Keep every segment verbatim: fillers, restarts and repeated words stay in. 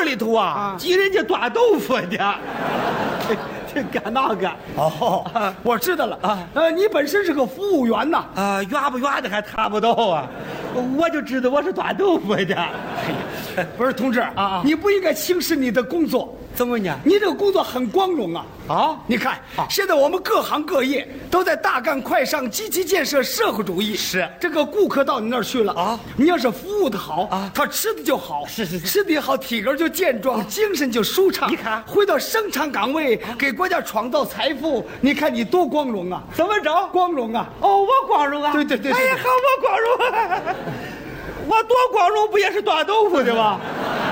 里头啊，挤人家端豆腐的。干那个哦，啊、我知道了啊。呃，你本身是个服务员呐。 啊，圆不圆的还谈不到啊。我就知道我是端豆腐的。 不是，同志啊，你不应该轻视你的工作。 怎么呢？ 你这个工作很光荣啊！ 啊， 你看，啊、现在我们各行各业都在大干快上，积极建设社会主义。 是， 这个顾客到你那儿去了啊，你要是服务的好啊，他吃的就好， 是是是， 吃的也好，体格就健壮，啊、精神就舒畅。 你看， 回到生产岗位，啊、给国家创造财富，你看你多光荣啊！ 怎么着？ 光荣啊！ 哦，我光荣啊！ 对对对， 哎呀，好，我光荣啊！我多光荣，不也是端豆腐的吗？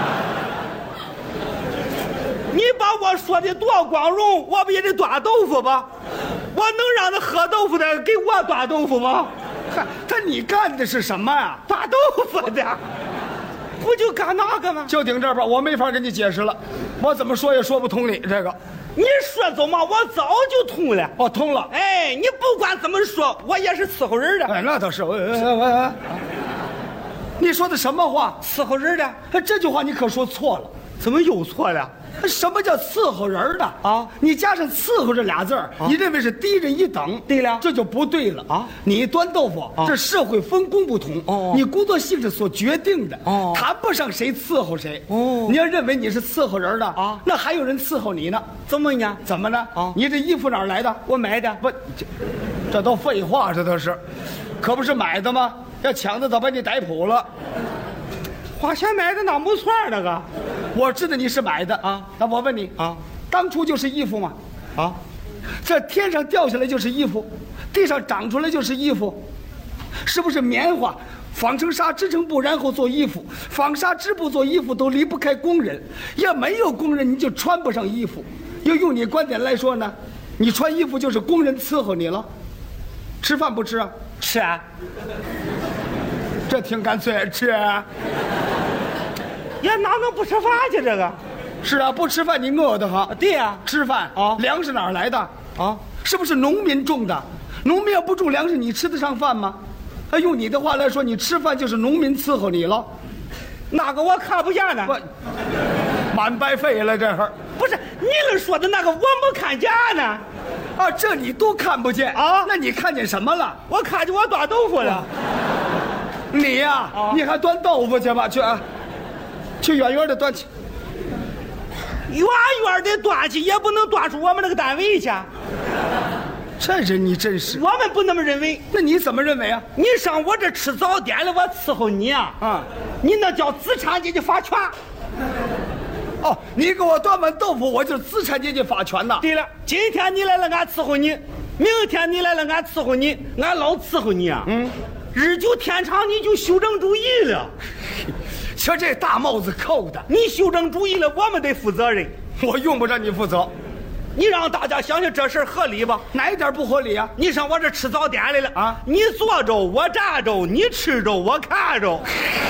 你把我说的多光荣，我不也得端豆腐吧？我能让他喝豆腐的给我端豆腐吗？ 他他你干的是什么呀？ 端豆腐的，不就干那个吗？ 就顶这儿吧，我没法跟你解释了，我怎么说也说不通你这个。 你说走嘛，我早就通了。 哦，通了。 哎，你不管怎么说，我也是伺候人的。 哎，那倒是。我我我，你说的什么话？ 伺候人的？ 这句话你可说错了。 怎么又错了？ 什么叫伺候人的啊？ 你加上伺候这俩字儿，你认为是低人一等？ 对了， 这就不对了啊！ 你端豆腐，这社会分工不同，哦，你工作性质所决定的，哦，谈不上谁伺候谁，哦，你要认为你是伺候人的啊，那还有人伺候你呢？ 怎么呢？ 怎么呢？啊，你这衣服哪儿来的？ 我买的。 不，这这都废话，这都是，可不是买的吗？要抢的早把你逮捕了。 花钱买的那没错那个， 我知道你是买的啊。那我问你啊，当初就是衣服吗？啊，这天上掉下来就是衣服，地上长出来就是衣服，是不是棉花纺成纱织成布，然后做衣服？纺纱织布做衣服都离不开工人，要没有工人你就穿不上衣服。要用你观点来说呢，你穿衣服就是工人伺候你了。吃饭不吃啊？ 吃啊。 这挺干脆，吃啊。 呀，哪能不吃饭去？这个， 是啊，不吃饭你饿得慌。 对呀， 吃饭啊，粮食哪儿来的啊？是不是农民种的？农民要不种粮食，你吃得上饭吗？啊，用你的话来说，你吃饭就是农民伺候你了。 那个我看不见呢， 我满白费了这会儿。 不是你们说的那个，我没看见呢。 啊，这你都看不见啊？那你看见什么了？ 我看见我端豆腐了。 你呀、啊啊，你还端豆腐去吧？去啊！去远远的端去， 远远的端去也不能端出我们那个单位去。 这人你真是， 我们不那么认为。 那你怎么认为啊？ 你上我这吃早点了，我伺候你啊！啊，你那叫资产阶级法权。 哦，你给我端碗豆腐，我就是资产阶级法权呐。 对了，今天你来了，俺伺候你；明天你来了，俺伺候你，俺老伺候你啊。嗯，日久天长，你就修正主义了。 瞧这大帽子扣的， 你修正主义了，我们得负责任。 我用不着你负责， 你让大家想想这事儿合理吧？ 哪一点不合理啊？ 你上我这吃早点来了啊？ 你坐着我站着，你吃着我看着。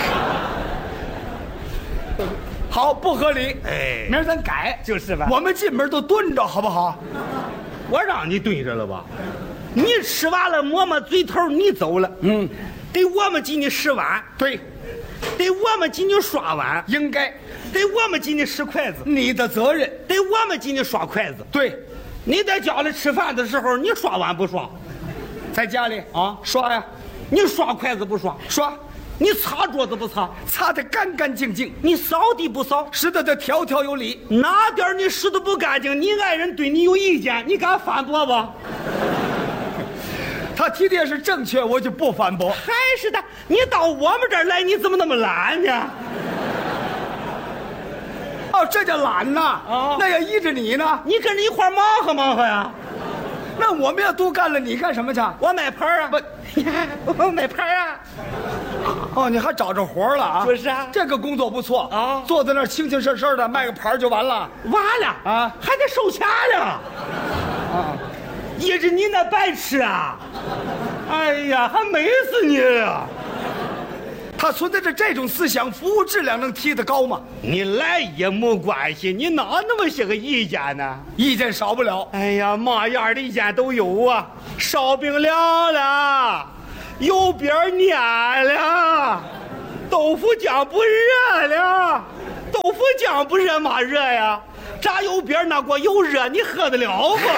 好，不合理。 哎， 明儿咱改， 就是吧？ 我们进门都蹲着，好不好？ 我让你蹲着了吧？你吃完了抹抹嘴头，你走了。嗯，得我们给你拾碗。 对。 得我们给你刷碗， 应该； 得我们给你拾筷子， 你的责任； 得我们给你刷筷子。 对， 你在家里吃饭的时候，你刷碗不刷？ 在家里啊，刷呀。 你刷筷子不刷？ 刷。 你擦桌子不擦？ 擦得干干净净。 你扫地不扫？ 拾得的条条有理。 哪点你拾得不干净？你爱人对你有意见，你敢反驳不？ 他提的也是正确，我就不反驳。 还是的，你到我们这儿来，你怎么那么懒呢？ 哦，这叫懒呐！哦，那要依着你呢， 你跟着一块忙活忙活呀。 那我们要都干了，你干什么去？ 我卖盘啊！不，我卖盘啊！ 哦，你还找着活了啊？ 不是啊， 这个工作不错啊，坐在那儿清清事事的卖个盘就完了。 完了啊，还得收钱了。啊。依着你那白痴啊！哎呀，还美死你了！ 他存在着这种思想，服务质量能提得高吗？ 你来也没关系，你哪那么些个意见呢？ 意见少不了。 哎呀，嘛样的意见都有啊！烧饼凉了，油饼蔫了，豆腐浆不热了，豆腐浆不热嘛热呀？炸油饼那锅油热，你喝得了不？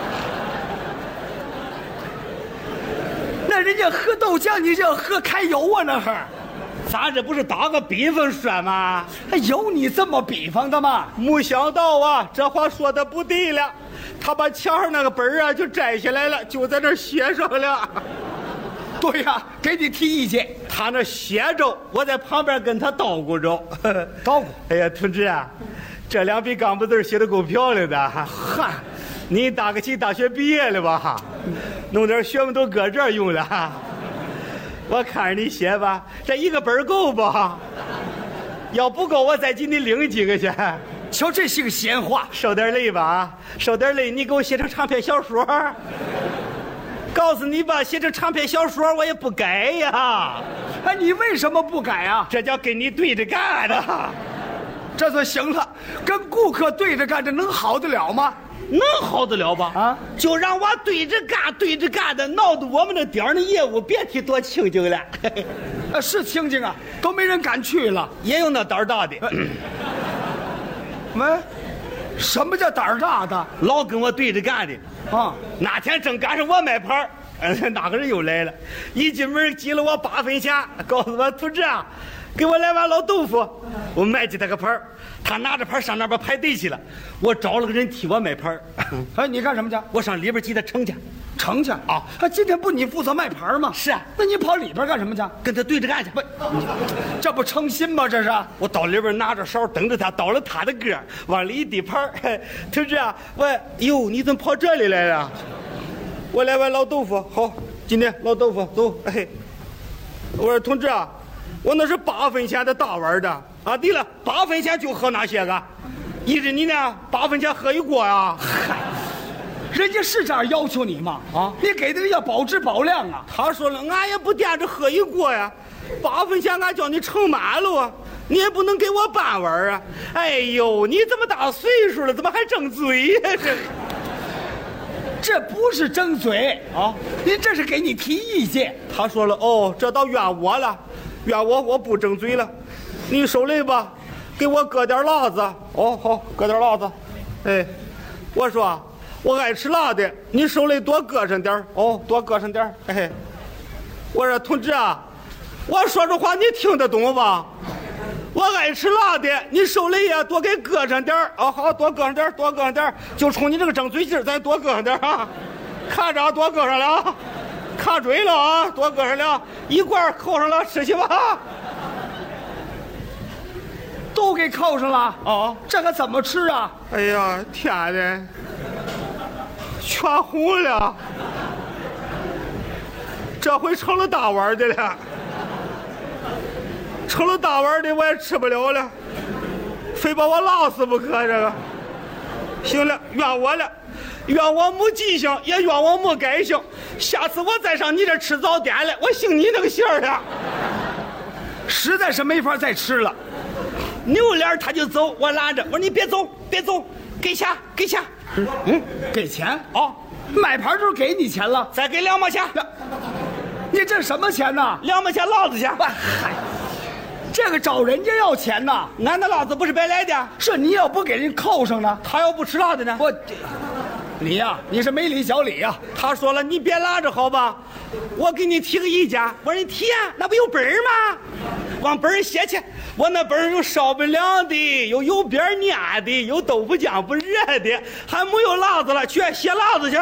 那人家喝豆浆，你这喝开油啊？那还， 咱这不是打个比方说吗？ 还有你这么比方的吗？ 没想到啊，这话说的不对了。他把墙上那个本啊就摘下来了，就在那写上了。 对呀、啊，给你提意见。 他那写着，我在旁边跟他叨咕着。 叨咕。 哎呀，同志啊，这两笔钢笔字写的够漂亮的。 哈， 你大个起大学毕业了吧？弄点学问都搁这儿用了。我看着你写吧，这一个本够不？要不够，我再给你领几个去。 瞧，这是个闲话。 受点累吧，受点累，你给我写成长篇小说。告诉你吧，写成长篇小说我也不改呀。 哎，你为什么不改啊？ 这叫跟你对着干的。 这就行了，跟顾客对着干，这能好得了吗？ 能好得了吧？啊，就让我对着干，对着干的，闹得我们这点儿的业务别提多清静了。 啊，是清静啊，都没人敢去了。 也有那胆儿大的。 没，什么叫胆儿大的？ 老跟我对着干的。啊，那天正赶上我卖盘儿，呃，那个人又来了，一进门挤了我八分钱，告诉我同志啊，给我来碗老豆腐。我买起他个盘儿，他拿着盘儿上那边排队去了。我找了个人替我卖盘儿。 哎，你干什么去？ 我上里边替他盛去。 盛去啊？啊，今天不你负责卖盘吗？ 是啊。 那你跑里边干什么去？ 跟他对着干去。不， 这不诚心吗？这是。 我到里边拿着勺等着他，倒了他的歌，往里一递盘儿。同志啊，我哟，你怎么跑这里来了？我来碗老豆腐。好，今天老豆腐走。哎，我说同志啊，我那是八分钱的大碗的啊。对了，八分钱就喝那些个，依着你呢，八分钱喝一锅呀。 嗨，人家是这样要求你吗？啊，你给的要保质保量啊。 他说了，俺也不惦着喝一锅呀，八分钱俺叫你盛满了啊，你也不能给我半碗啊。哎呦，你这么大岁数了，怎么还争嘴呀？这。 这不是争嘴啊，您这是给你提意见。 他说了，哦，这倒怨我了，怨我我不争嘴了。你手里吧，给我搁点辣子。哦，好，搁点辣子。哎，我说我爱吃辣的，你手里多搁上点哦，多搁上点哎，我说同志啊，我说这话你听得懂吧？我爱吃辣的，你手里也多给搁上点儿哦，好，多搁上点儿，多搁上点儿，就冲你这个争嘴劲儿，咱多搁上点儿啊！看着啊，多搁上了啊，看准了啊，多搁上了，一罐扣上了，吃去吧。 都给扣上了啊、 哦， 这可怎么吃啊？ 哎呀，天哪，全红了，这回成了大碗的了。成了大碗的我也吃不了了，非把我辣死不可。这个行了，怨我了，怨我没记性，也怨我没改性。下次我再上你这吃早点来，我信你那个信儿了。 实在是没法再吃了。 扭脸他就走，我拦着，我说你别走，别走，给钱，给钱。 嗯嗯，给钱啊、哦？买盘就是给你钱了， 再给两毛钱。 你这什么钱呢？ 两毛钱辣子钱。 嗨。这个找人家要钱呐， 俺的辣子不是白来的。 是你要不给人扣上呢， 他要不吃辣的呢？ 我，你呀、啊，你是没理小理呀、啊。 他说了，你别拉着好吧，我给你提个意见。我说你提啊，那不有本儿吗？往本儿写去。我那本儿有烧不凉的，有油边粘的，有豆腐浆不热的，还没有辣子了，去写辣子去。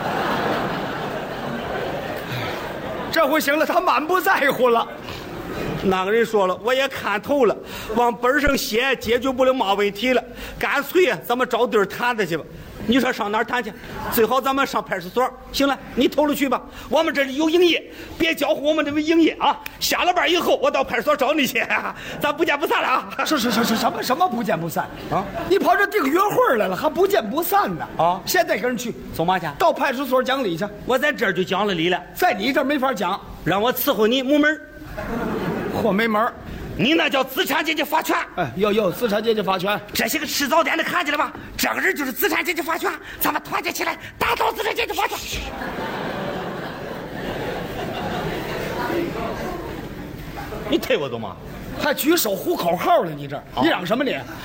这回行了，他满不在乎了。 那个人说了，我也看透了，往本上写解决不了嘛问题了，干脆咱们找地儿谈谈去吧。你说上哪儿谈去？最好咱们上派出所。行了，你投了去吧。我们这里有营业，别搅和我们这边营业啊。下了班以后，我到派出所找你去，咱不见不散了啊。 是是是是，什么什么不见不散啊？你跑这订约会来了，还不见不散呢？啊！现在跟人去走嘛去？ 到派出所讲理去。 我在这儿就讲了理了， 在你这儿没法讲， 让我伺候你没门。 或没门， 你那叫资产阶级法权。 哎，有有资产阶级法权。 这些个吃早点的看见了吧？这个人就是资产阶级法权，咱们团结起来打倒资产阶级法权。你推我走吗？ 还举手呼口号了，你这、哦、你嚷什么你？